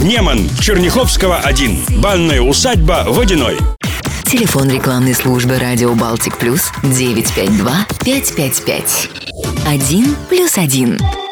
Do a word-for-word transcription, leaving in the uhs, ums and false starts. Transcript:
Неман, Черняховского, один. Банная усадьба, Водяной. Телефон рекламной службы «Радио Балтик Плюс» девять пять два пять пять пять. Один плюс один.